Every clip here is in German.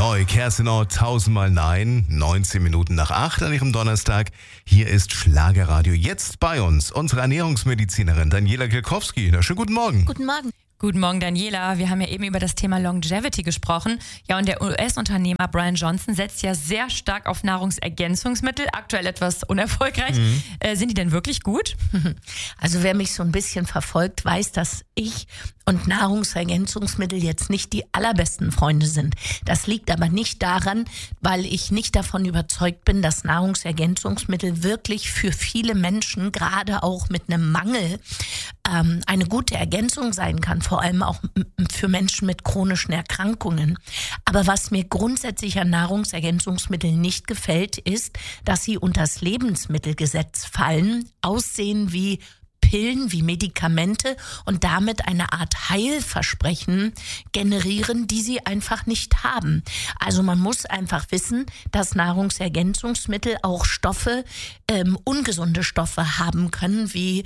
Neu, Kerstenau, 1000-mal Nein, 19 Minuten nach 8 an Ihrem Donnerstag. Hier ist Schlagerradio. Jetzt bei uns unsere Ernährungsmedizinerin Daniela Kielkowski. Na, schönen guten Morgen. Guten Morgen. Guten Morgen, Daniela. Wir haben ja eben über das Thema Longevity gesprochen. Ja, und der US-Unternehmer Brian Johnson setzt ja sehr stark auf Nahrungsergänzungsmittel, aktuell etwas unerfolgreich. Sind die denn wirklich gut? Also wer mich so ein bisschen verfolgt, weiß, dass ich und Nahrungsergänzungsmittel jetzt nicht die allerbesten Freunde sind. Das liegt aber nicht daran, weil ich nicht davon überzeugt bin, dass Nahrungsergänzungsmittel wirklich für viele Menschen, gerade auch mit einem Mangel, eine gute Ergänzung sein kann, vor allem auch für Menschen mit chronischen Erkrankungen. Aber was mir grundsätzlich an Nahrungsergänzungsmitteln nicht gefällt, ist, dass sie unter das Lebensmittelgesetz fallen, aussehen wie Pillen, wie Medikamente und damit eine Art Heilversprechen generieren, die sie einfach nicht haben. Also man muss einfach wissen, dass Nahrungsergänzungsmittel auch Stoffe, ungesunde Stoffe haben können, wie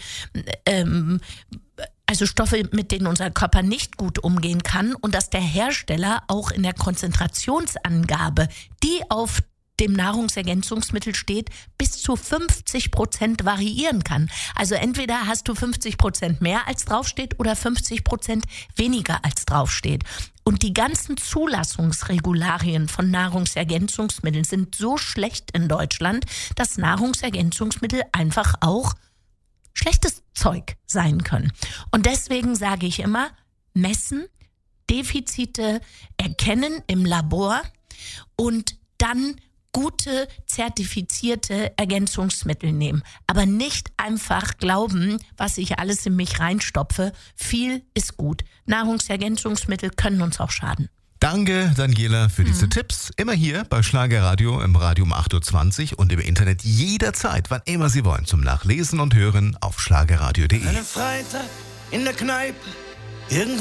also Stoffe, mit denen unser Körper nicht gut umgehen kann und dass der Hersteller auch in der Konzentrationsangabe, die auf dem Nahrungsergänzungsmittel steht, bis zu 50% variieren kann. Also entweder hast du 50% mehr als draufsteht oder 50% weniger als draufsteht. Und die ganzen Zulassungsregularien von Nahrungsergänzungsmitteln sind so schlecht in Deutschland, dass Nahrungsergänzungsmittel einfach auch schlechtes Zeug sein können. Und deswegen sage ich immer, messen, Defizite erkennen im Labor und dann gute, zertifizierte Ergänzungsmittel nehmen. Aber nicht einfach glauben, was ich alles in mich reinstopfe. Viel ist gut. Nahrungsergänzungsmittel können uns auch schaden. Danke, Daniela, für diese Tipps. Immer hier bei Schlagerradio im Radio um 8.20 Uhr und im Internet jederzeit, wann immer Sie wollen, zum Nachlesen und Hören auf schlagerradio.de. Einen Freitag in der Kneipe, irgendwo